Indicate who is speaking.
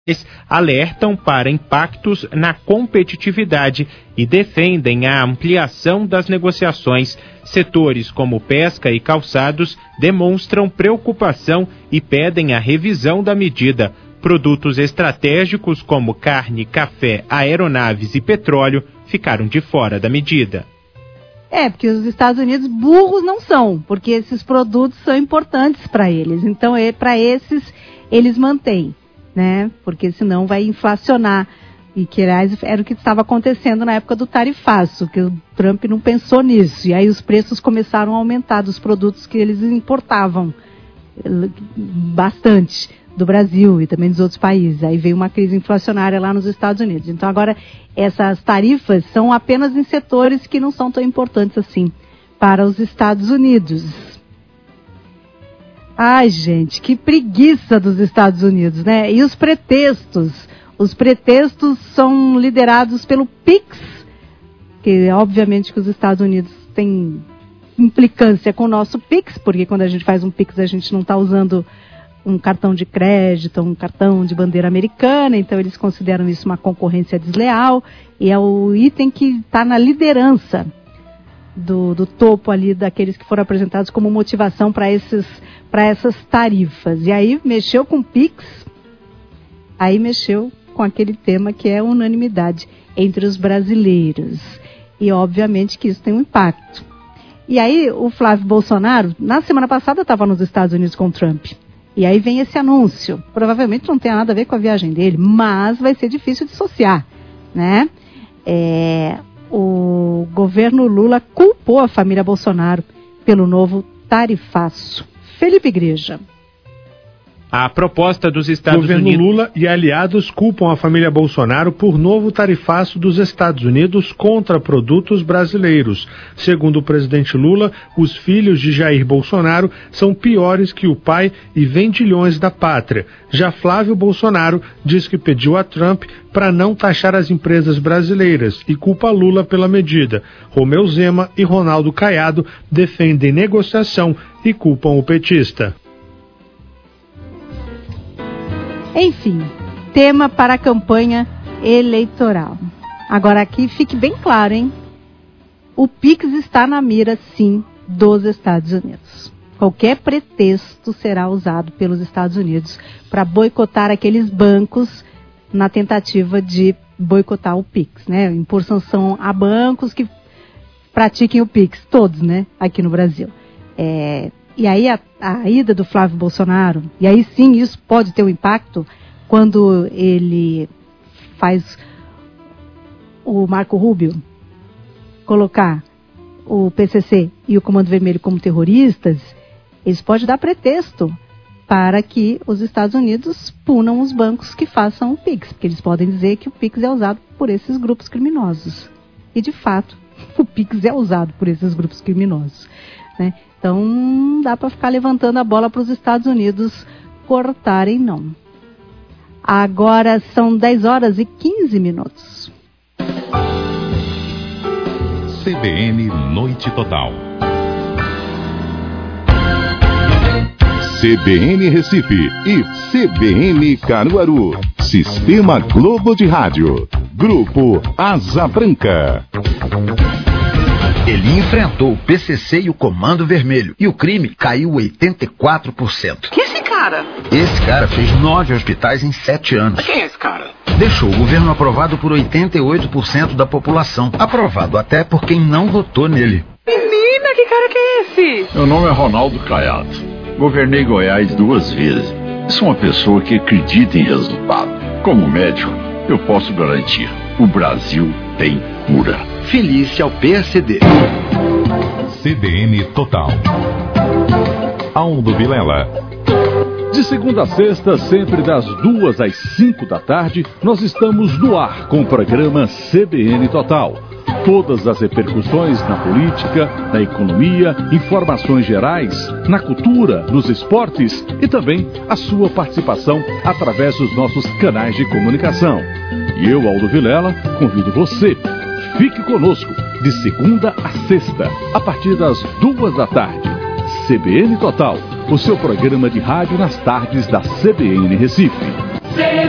Speaker 1: alertam para impactos na competitividade e defendem a ampliação das negociações. Setores como pesca e calçados demonstram preocupação e pedem a revisão da medida. Produtos estratégicos como carne, café, aeronaves e petróleo ficaram de fora da medida.
Speaker 2: Porque os Estados Unidos burros não são, porque esses produtos são importantes para eles. Então, para esses, eles mantêm, né? Porque senão vai inflacionar. E que, aliás, era o que estava acontecendo na época do tarifaço, que o Trump não pensou nisso. E aí os preços começaram a aumentar dos produtos que eles importavam bastante do Brasil e também dos outros países. Aí veio uma crise inflacionária lá nos Estados Unidos. Então agora essas tarifas são apenas em setores que não são tão importantes assim para os Estados Unidos. Ai, gente, que preguiça dos Estados Unidos, né? E os pretextos? Os pretextos são liderados pelo PIX, que obviamente que os Estados Unidos têm implicância com o nosso PIX, porque quando a gente faz um PIX a gente não está usando um cartão de crédito, um cartão de bandeira americana, então eles consideram isso uma concorrência desleal, e é o item que está na liderança do topo ali daqueles que foram apresentados como motivação para essas tarifas. E aí mexeu com o PIX, aí mexeu com aquele tema que é unanimidade entre os brasileiros. E obviamente que isso tem um impacto. E aí o Flávio Bolsonaro, na semana passada, estava nos Estados Unidos com o Trump. E aí vem esse anúncio. Provavelmente não tem nada a ver com a viagem dele, mas vai ser difícil dissociar, né? O governo Lula culpou a família Bolsonaro pelo novo tarifaço. Felipe Igreja.
Speaker 1: A proposta dos Estados
Speaker 3: Unidos... O
Speaker 1: Unidos...
Speaker 3: governo Lula e aliados culpam a família Bolsonaro por novo tarifaço dos Estados Unidos contra produtos brasileiros. Segundo o presidente Lula, os filhos de Jair Bolsonaro são piores que o pai e vendilhões da pátria. Já Flávio Bolsonaro diz que pediu a Trump para não taxar as empresas brasileiras e culpa Lula pela medida. Romeu Zema e Ronaldo Caiado defendem negociação e culpam o petista.
Speaker 2: Enfim, tema para a campanha eleitoral. Agora aqui fique bem claro, hein? O PIX está na mira, sim, dos Estados Unidos. Qualquer pretexto será usado pelos Estados Unidos para boicotar aqueles bancos na tentativa de boicotar o PIX, né? Impor sanção a bancos que pratiquem o PIX, todos, né? Aqui no Brasil. E aí a ida do Flávio Bolsonaro, e aí sim isso pode ter um impacto quando ele faz o Marco Rubio colocar o PCC e o Comando Vermelho como terroristas, isso pode dar pretexto para que os Estados Unidos punam os bancos que façam o PIX, porque eles podem dizer que o PIX é usado por esses grupos criminosos. E de fato, o PIX é usado por esses grupos criminosos, né? Então, não dá para ficar levantando a bola para os Estados Unidos cortarem, não. Agora são 10 horas e 15 minutos.
Speaker 4: CBN Noite Total. CBN Recife e CBN Caruaru. Sistema Globo de Rádio. Grupo Asa Branca.
Speaker 5: Ele enfrentou o PCC e o Comando Vermelho. E o crime caiu 84%.
Speaker 6: Que esse cara?
Speaker 5: Esse cara fez 9 hospitais em 7 anos.
Speaker 6: Quem é esse cara?
Speaker 5: Deixou o governo aprovado por 88% da população. Aprovado até por quem não votou nele.
Speaker 6: Menina, que cara que é esse?
Speaker 7: Meu nome é Ronaldo Caiado. Governei Goiás 2 vezes. Sou uma pessoa que acredita em resultado. Como médico, eu posso garantir. O Brasil tem cura.
Speaker 5: Felícia ao PSD.
Speaker 4: CBN Total. Aldo Vilela.
Speaker 8: De segunda a sexta, sempre das 2 às 5 da tarde, nós estamos no ar com o programa CBN Total. Todas as repercussões na política, na economia, informações gerais, na cultura, nos esportes e também a sua participação através dos nossos canais de comunicação. E eu, Aldo Vilela, convido você. Fique conosco de segunda a sexta, a partir das 2 da tarde. CBN Total, o seu programa de rádio nas tardes da CBN Recife.